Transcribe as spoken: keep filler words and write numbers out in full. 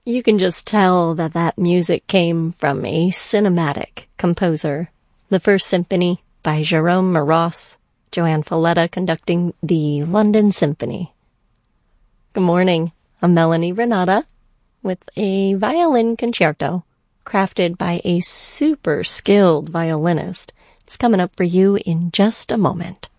You can just tell that that music came from a cinematic composer. The First Symphony by Jerome Moross, Joanne Falletta conducting the London Symphony. Good morning, I'm Melanie Renata with a violin concerto crafted by a super skilled violinist. It's coming up for you in just a moment.